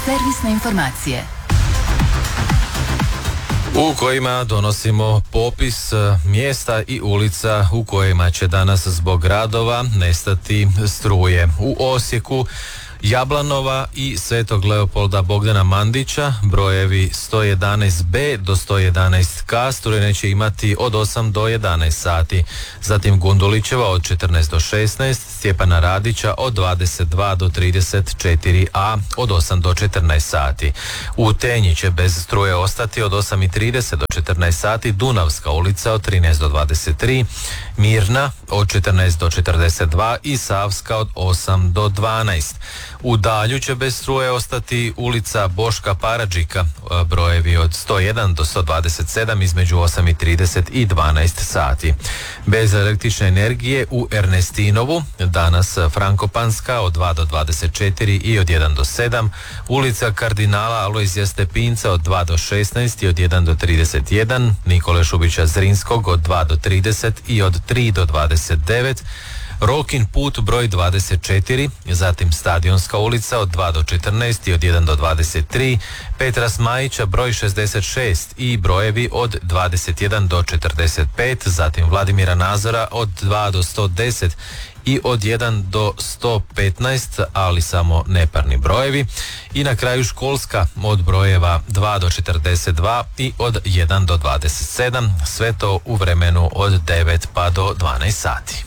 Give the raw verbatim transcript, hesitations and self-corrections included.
Servisne informacije u kojima donosimo popis mjesta i ulica u kojima će danas zbog radova nestati struje. U Osijeku Jablanova i Svetog Leopolda Bogdana Mandića, brojevi sto jedanaest be do sto jedanaest ka, struje neće imati od osam do jedanaest sati. Zatim Gundulićeva od četrnaest do šesnaest, Stjepana Radića od dvadeset dva do trideset četiri a od osam do četrnaest sati. U Tenji će bez struje ostati od osam i trideset do četrnaest sati Dunavska ulica od trinaest do dvadeset tri, Mirna od četrnaest do četrdeset dva i Savska od osam do dvanaest. U Dalju će bez struje ostati ulica Boška Paradžika, brojevi od sto jedan do sto dvadeset sedam između osam i trideset i dvanaest sati. Bez električne energije u Ernestinovu, danas Frankopanska od dva do dvadeset četiri i od jedan do sedam, ulica Kardinala Alojzija Stepinca od dva do šesnaest i od jedan do trideset jedan, Nikole Šubića Zrinskog od dva do trideset i od tri do dvadeset devet, Rokin put broj dvadeset četiri, zatim Stadionska ulica od dva do četrnaest i od jedan do dvadeset tri, Petra Smajića broj šezdeset šest i brojevi od dvadeset jedan do četrdeset pet, zatim Vladimira Nazora od dva do sto deset i od jedan do sto petnaest, ali samo neparni brojevi. I na kraju Školska od brojeva dva do četrdeset dva i od jedan do dvadeset sedam, sve to u vremenu od devet pa do dvanaest sati.